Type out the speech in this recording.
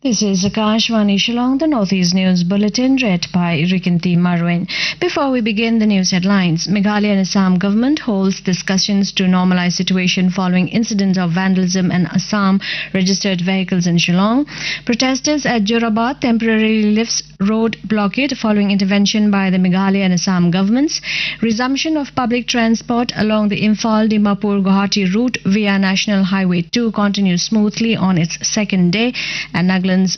This is Akashvani Shillong, the Northeast News Bulletin, read by Rikinti Marwin. Before we begin the news headlines, Meghalaya and Assam government holds discussions to normalize situation following incidents of vandalism and Assam registered vehicles in Shillong. Protesters at Jorabad temporarily lifts road blockade following intervention by the Meghalaya and Assam governments. Resumption of public transport along the Imphal-Dimapur-Guwahati route via National Highway 2 continues smoothly on its second day, and Nagaland's